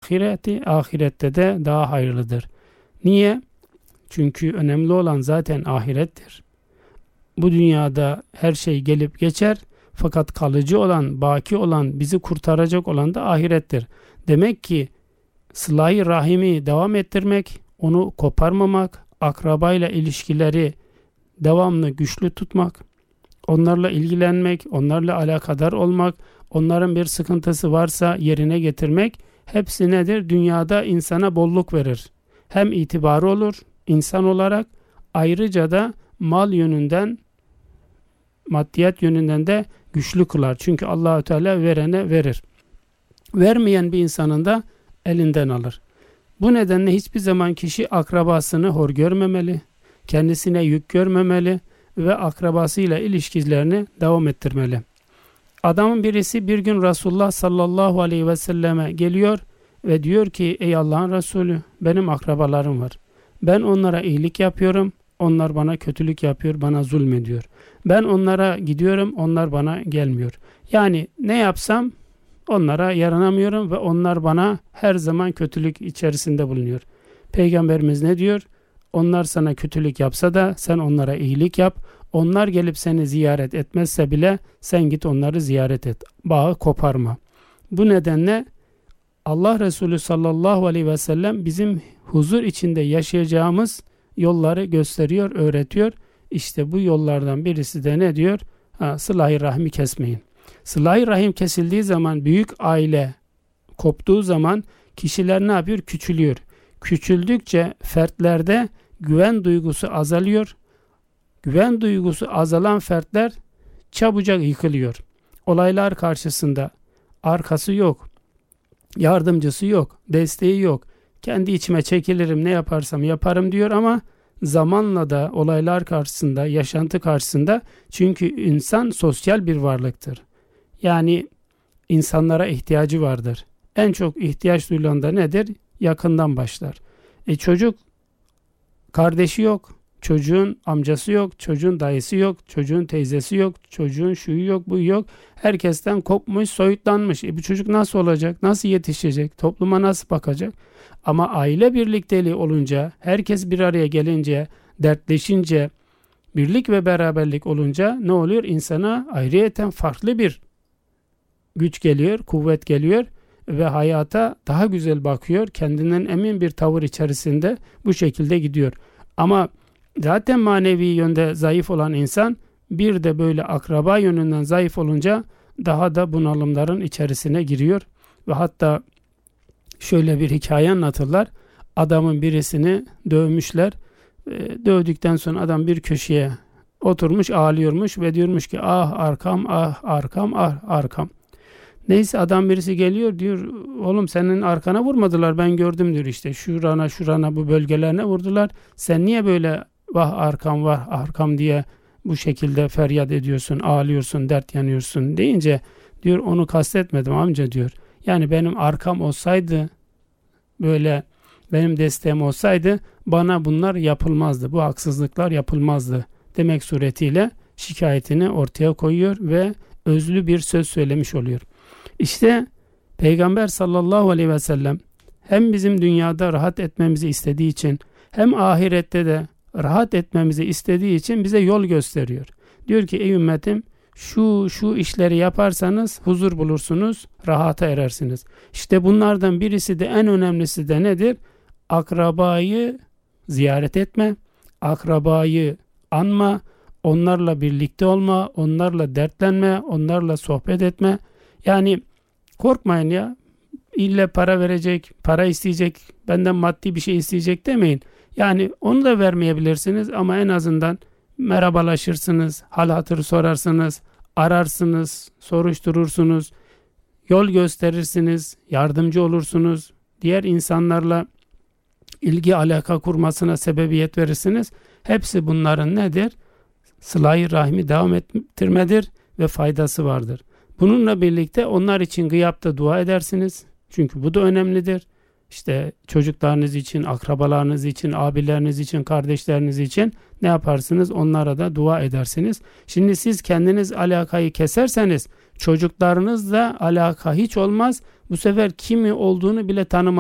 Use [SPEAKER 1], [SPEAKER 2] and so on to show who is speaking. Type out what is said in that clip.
[SPEAKER 1] ahirette de daha hayırlıdır. Niye? Çünkü önemli olan zaten ahirettir. Bu dünyada her şey gelip geçer, fakat kalıcı olan, baki olan, bizi kurtaracak olan da ahirettir. Demek ki sıla-i rahimi devam ettirmek, onu koparmamak, akrabayla ilişkileri devamlı güçlü tutmak, onlarla ilgilenmek, onlarla alakadar olmak, onların bir sıkıntısı varsa yerine getirmek, hepsi nedir? Dünyada insana bolluk verir. Hem itibarı olur insan olarak, ayrıca da mal yönünden, maddiyat yönünden de güçlü kılar. Çünkü Allah-u Teala verene verir. Vermeyen bir insanın da elinden alır. Bu nedenle hiçbir zaman kişi akrabasını hor görmemeli, kendisine yük görmemeli ve akrabasıyla ilişkilerini devam ettirmeli. Adamın birisi bir gün Resulullah sallallahu aleyhi ve selleme geliyor ve diyor ki, ey Allah'ın Resulü, benim akrabalarım var. Ben onlara iyilik yapıyorum, onlar bana kötülük yapıyor, bana zulmediyor. Ben onlara gidiyorum, onlar bana gelmiyor. Yani ne yapsam onlara yaranamıyorum ve onlar bana her zaman kötülük içerisinde bulunuyor. Peygamberimiz ne diyor? Onlar sana kötülük yapsa da sen onlara iyilik yap. Onlar gelip seni ziyaret etmezse bile sen git onları ziyaret et. Bağı koparma. Bu nedenle Allah Resulü sallallahu aleyhi ve sellem bizim huzur içinde yaşayacağımız yolları gösteriyor, öğretiyor. İşte bu yollardan birisi de ne diyor? Sıla-i rahmi kesmeyin. Sıla-i rahim kesildiği zaman, büyük aile koptuğu zaman kişiler ne yapıyor? Küçülüyor. Küçüldükçe fertlerde güven duygusu azalıyor. Güven duygusu azalan fertler çabucak yıkılıyor. Olaylar karşısında arkası yok, yardımcısı yok, desteği yok. Kendi içime çekilirim, ne yaparsam yaparım diyor ama zamanla da olaylar karşısında, yaşantı karşısında, çünkü insan sosyal bir varlıktır. Yani insanlara ihtiyacı vardır. En çok ihtiyaç duyulan da nedir? Yakından başlar. Çocuk kardeşi yok, çocuğun amcası yok, çocuğun dayısı yok, çocuğun teyzesi yok, çocuğun şuyu yok, bu yok. Herkesten kopmuş, soyutlanmış. Bu çocuk nasıl olacak? Nasıl yetişecek? Topluma nasıl bakacak? Ama aile birlikteliği olunca, herkes bir araya gelince, dertleşince, birlik ve beraberlik olunca ne oluyor? İnsana ayrıyeten farklı bir güç geliyor, kuvvet geliyor ve hayata daha güzel bakıyor. Kendinden emin bir tavır içerisinde bu şekilde gidiyor. Ama zaten manevi yönde zayıf olan insan bir de böyle akraba yönünden zayıf olunca daha da bunalımların içerisine giriyor. Ve hatta şöyle bir hikaye anlatırlar. Adamın birisini dövmüşler. Dövdükten sonra adam bir köşeye oturmuş ağlıyormuş ve diyormuş ki ah arkam, ah arkam, ah arkam. Neyse adam birisi geliyor, diyor oğlum senin arkana vurmadılar, ben gördüm diyor, işte şurana bu bölgelerine vurdular. Sen niye böyle vah arkam vah arkam diye bu şekilde feryat ediyorsun, ağlıyorsun, dert yanıyorsun deyince diyor onu kastetmedim amca diyor. Yani benim arkam olsaydı, böyle benim desteğim olsaydı bana bunlar yapılmazdı, bu haksızlıklar yapılmazdı demek suretiyle şikayetini ortaya koyuyor ve özlü bir söz söylemiş oluyor. İşte Peygamber sallallahu aleyhi ve sellem hem bizim dünyada rahat etmemizi istediği için hem ahirette de rahat etmemizi istediği için bize yol gösteriyor. Diyor ki ey ümmetim, şu işleri yaparsanız huzur bulursunuz, rahata erersiniz. İşte bunlardan birisi de, en önemlisi de nedir? Akrabayı ziyaret etme, akrabayı anma, onlarla birlikte olma, onlarla dertlenme, onlarla sohbet etme. Yani korkmayın ya, ille para verecek, para isteyecek, benden maddi bir şey isteyecek demeyin. Yani onu da vermeyebilirsiniz ama en azından merhabalaşırsınız, hal hatır sorarsınız, ararsınız, soruşturursunuz, yol gösterirsiniz, yardımcı olursunuz, diğer insanlarla ilgi alaka kurmasına sebebiyet verirsiniz. Hepsi bunların nedir? Sıla-i rahmi devam ettirmedir ve faydası vardır. Bununla birlikte onlar için gıyapta dua edersiniz. Çünkü bu da önemlidir. İşte çocuklarınız için, akrabalarınız için, abileriniz için, kardeşleriniz için ne yaparsınız? Onlara da dua edersiniz. Şimdi siz kendiniz alakayı keserseniz çocuklarınızla alaka hiç olmaz. Bu sefer kimi olduğunu bile tanımaz.